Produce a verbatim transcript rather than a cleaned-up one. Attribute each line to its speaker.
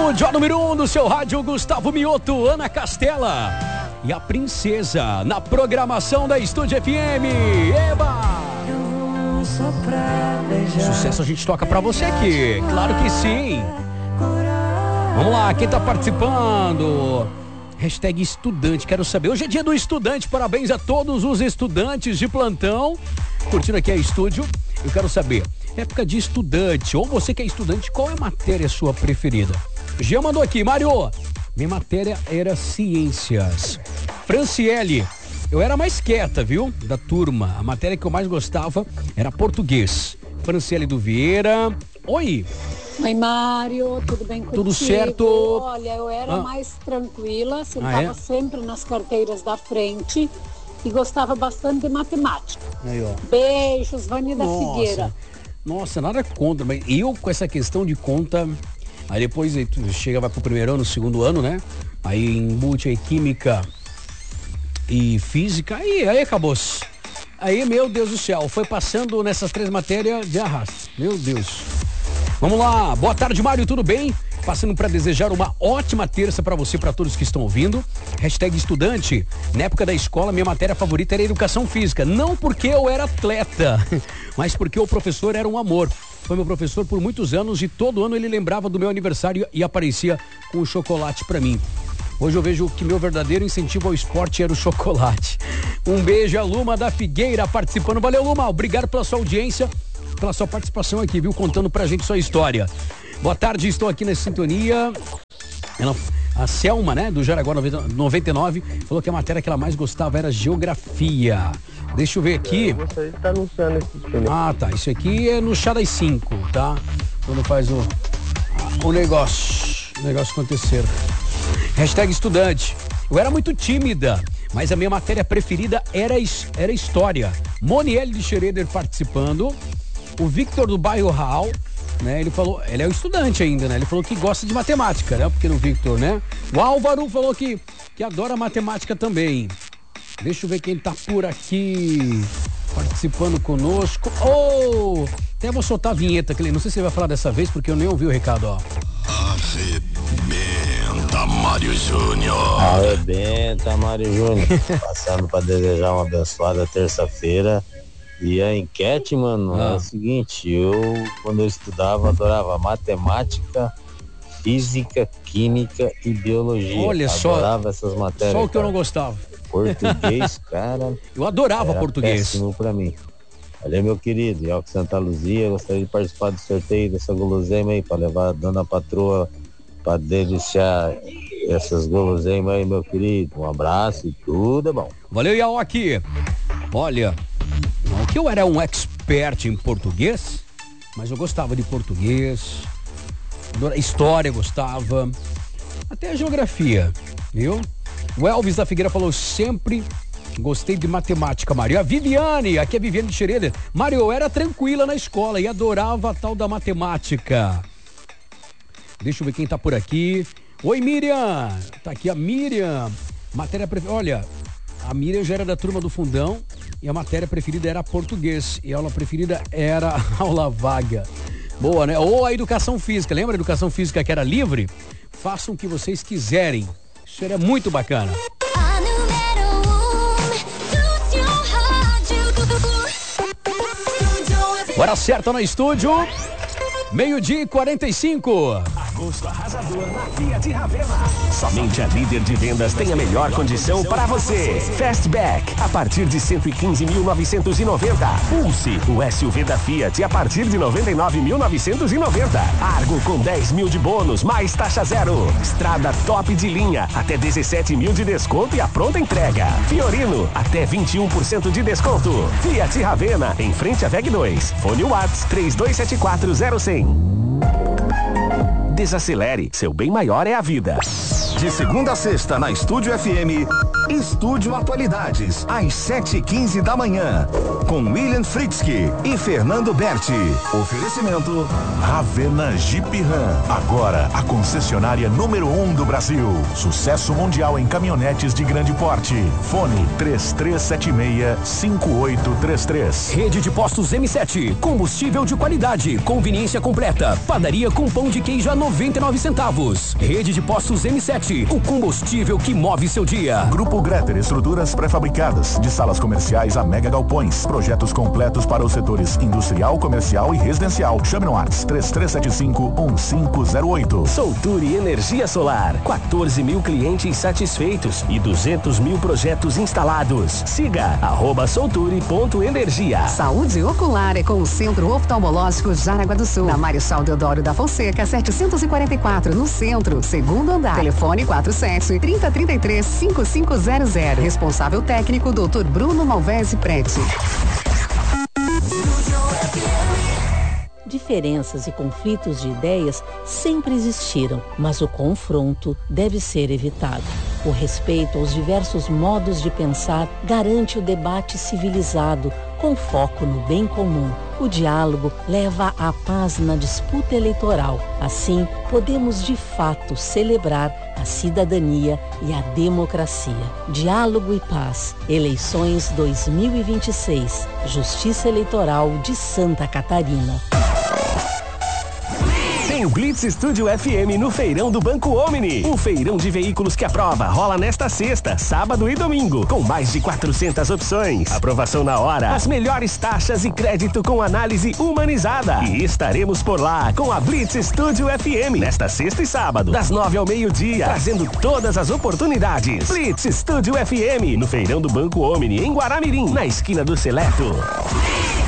Speaker 1: estúdio, a número um do seu rádio, Gustavo Mioto, Ana Castela e a Princesa na programação da Estúdio F M. Eba! Sucesso a gente toca pra você aqui, claro que sim. Vamos lá, quem tá participando? Hashtag estudante, quero saber. Hoje é dia do estudante, parabéns a todos os estudantes de plantão curtindo aqui a Estúdio. Eu quero saber, época de estudante, ou você que é estudante, qual é a matéria sua preferida? Jean mandou aqui, Mário, minha matéria era ciências. Franciele, eu era mais quieta, viu, da turma. A matéria que eu mais gostava era português. Franciele do Vieira, oi.
Speaker 2: Oi, Mário, tudo bem contigo?
Speaker 1: Tudo certo?
Speaker 2: Olha, eu era ah. mais tranquila, sentava ah, é? sempre nas carteiras da frente e gostava bastante de matemática.
Speaker 1: Aí, ó.
Speaker 2: Beijos, Vânia da Figueira.
Speaker 1: Nossa, nada contra, mas eu com essa questão de conta, aí depois aí tu chega, vai pro primeiro ano, segundo ano, né? Aí embute aí química e física, aí, aí acabou-se. Aí, meu Deus do céu, foi passando nessas três matérias de arrasto. Meu Deus. Vamos lá, boa tarde, Mário, tudo bem? Passando para desejar uma ótima terça para você, para todos que estão ouvindo. Hashtag estudante. Na época da escola, minha matéria favorita era educação física. Não porque eu era atleta, mas porque o professor era um amor. Foi meu professor por muitos anos e todo ano ele lembrava do meu aniversário e aparecia com o chocolate para mim. Hoje eu vejo que meu verdadeiro incentivo ao esporte era o chocolate. Um beijo a Luma da Figueira participando. Valeu, Luma. Obrigado pela sua audiência, pela sua participação aqui, viu? Contando pra gente sua história. Boa tarde, estou aqui na sintonia. Ela, a Selma, né, do Jaraguá noventa e nove, falou que a matéria que ela mais gostava era geografia. Deixa eu ver aqui.
Speaker 3: Eu gostaria de estar anunciando esse disponível.
Speaker 1: Ah, tá. Isso aqui é no chá das cinco, tá? Quando faz o, o negócio. O negócio acontecer. Hashtag estudante. Eu era muito tímida, mas a minha matéria preferida era, era história. Monielle de Schroeder participando. O Victor do bairro Raal, né? Ele falou, ele é o estudante ainda, né? Ele falou que gosta de matemática, né? Porque no Victor, né? O Álvaro falou que, que adora matemática também. Deixa eu ver quem tá por aqui participando conosco. Oh! Até vou soltar a vinheta, que não sei se você vai falar dessa vez, porque eu nem ouvi o recado, ó.
Speaker 4: Arrebenta, Mário Júnior.
Speaker 3: Arrebenta, Mário Júnior. Passando para desejar uma abençoada terça-feira. E a enquete, mano, ah. é o seguinte, eu, quando eu estudava, adorava matemática, física, química e biologia.
Speaker 1: Olha só,
Speaker 3: adorava essas matérias.
Speaker 1: Só o que
Speaker 3: cara.
Speaker 1: eu não gostava.
Speaker 3: Português, cara.
Speaker 1: Eu adorava
Speaker 3: era
Speaker 1: português.
Speaker 3: Péssimo pra mim. Valeu, meu querido. E ao que Santa Luzia, gostaria de participar do sorteio dessa guloseima aí, pra levar a dona patroa pra deliciar essas guloseimas aí, meu querido. Um abraço e tudo é bom.
Speaker 1: Valeu, Iaoki. Olha, não que eu era um expert em português, mas eu gostava de português, história gostava, até a geografia, viu? O Elvis da Figueira falou, sempre gostei de matemática, Mário. A Viviane, aqui é a Viviane de Schroeder. Mário, eu era tranquila na escola e adorava a tal da matemática. Deixa eu ver quem tá por aqui. Oi, Miriam. Tá aqui a Miriam. Matéria preferida. Olha, a Miriam já era da turma do fundão e a matéria preferida era português. E a aula preferida era a aula vaga. Boa, né? Ou a educação física. Lembra a educação física que era livre? Façam o que vocês quiserem. Isso era muito bacana. Hora certa no estúdio. Meio-dia e quarenta e cinco.
Speaker 5: Agosto arrasador na Fiat Ravena. Somente a líder de vendas tem a melhor condição para você. Fastback, a partir de cento e quinze mil novecentos e noventa. Pulse, o S U V da Fiat, a partir de noventa e nove mil novecentos e noventa. Argo com dez mil de bônus, mais taxa zero. Strada top de linha, até dezessete mil de desconto e a pronta entrega. Fiorino, até vinte e um por cento de desconto. Fiat Ravena, em frente à V E G dois. Fone WhatsApp três dois sete quatro zero cem. Desacelere, seu bem maior é a vida.
Speaker 4: De segunda a sexta na Estúdio F M, Estúdio Atualidades, às sete e quinze da manhã. com William Fritzky e Fernando Berti. Oferecimento Ravena Jeep Ram. Agora a concessionária número um do Brasil. Sucesso mundial em caminhonetes de grande porte. Fone três três sete seis, cinco oito três três.
Speaker 5: Rede de Postos M sete. Combustível de qualidade. Conveniência completa. Padaria com pão de queijo a noventa e nove centavos. Rede de Postos M sete. O combustível que move seu dia.
Speaker 4: Grupo Greter, estruturas pré-fabricadas, de salas comerciais a mega galpões. Projetos completos para os setores industrial, comercial e residencial. Chame no WhatsApp três três sete cinco, um cinco zero oito.
Speaker 5: Solture Energia Solar. quatorze mil clientes satisfeitos e duzentos mil projetos instalados. Siga arroba solture.energia.
Speaker 6: Saúde ocular é com o Centro Oftalmológico Jaraguá do Sul. Na Marechal Deodoro da Fonseca, setecentos e quarenta e quatro, no centro, segundo andar. Telefone quatro sete, trinta, trinta e três, cinquenta e cinco zero zero. Responsável técnico, doutor Bruno Malvese Prete.
Speaker 7: Diferenças e conflitos de ideias sempre existiram, mas o confronto deve ser evitado. O respeito aos diversos modos de pensar garante o debate civilizado, com foco no bem comum. O diálogo leva à paz na disputa eleitoral. Assim, podemos de fato celebrar a cidadania e a democracia. Diálogo e paz. Eleições dois mil e vinte e seis. Justiça Eleitoral de Santa Catarina.
Speaker 5: Tem Blitz Studio F M no Feirão do Banco Omni. Um feirão de veículos que aprova rola nesta sexta, sábado e domingo, com mais de quatrocentas opções. Aprovação na hora, as melhores taxas e crédito com análise humanizada. E estaremos por lá com a Blitz Studio F M nesta sexta e sábado, das nove ao meio-dia, trazendo todas as oportunidades. Blitz Studio F M no Feirão do Banco Omni, em Guaramirim, na esquina do Seleto.